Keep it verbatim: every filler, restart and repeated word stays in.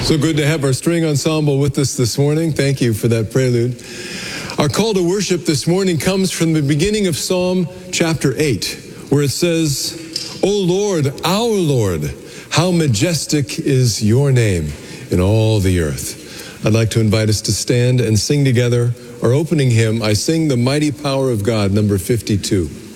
So good to have our string ensemble with us this morning. Thank you for that prelude. Our call to worship this morning comes from the beginning of Psalm chapter eight, where it says, O Lord, our Lord, how majestic is your name in all the earth. I'd like to invite us to stand and sing together our opening hymn, I Sing the Mighty Power of God, number fifty-two.